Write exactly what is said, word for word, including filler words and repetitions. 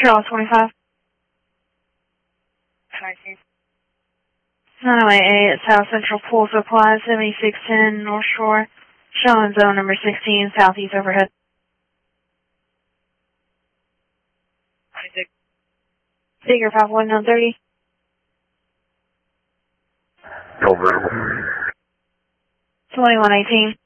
Charles twenty-five. nine oh eight South Central Pool Supply, seventy-six ten North Shore, showing zone number sixteen, southeast overhead. Figure five one nine thirty. Over. twenty-one eighteen.